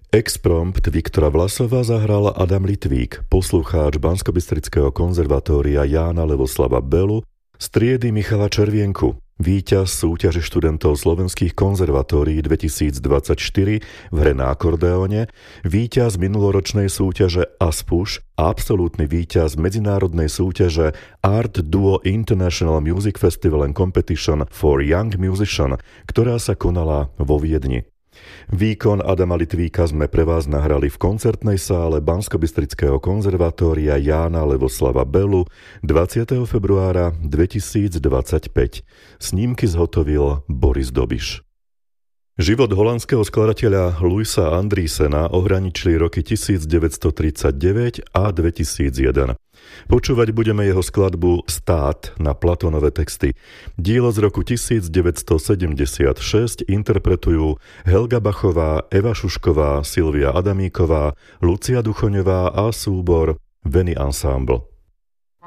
Exprompt Viktora Vlasova zahral Adam Litvík, poslucháč Banskobystrického konzervatória Jána Levoslava Belu z triedy Michala Červienku, víťaz súťaže študentov slovenských konzervatórií 2024 v hre na akordeóne, víťaz minuloročnej súťaže Aspuš a absolútny víťaz medzinárodnej súťaže Art Duo International Music Festival and Competition for Young Musician, ktorá sa konala vo Viedni. Výkon Adama Litvíka sme pre vás nahrali v koncertnej sále Banskobystrického konzervatória Jána Levoslava Belu 20. februára 2025. Snímky zhotovil Boris Dobiš. Život holandského skladateľa Louisa Andriessena ohraničili roky 1939 a 2001. Počúvať budeme jeho skladbu Stát na Platónove texty. Dielo z roku 1976 interpretujú Helga Bachová, Eva Šušková, Silvia Adamíková, Lucia Duchoňová a súbor Veni Ensemble.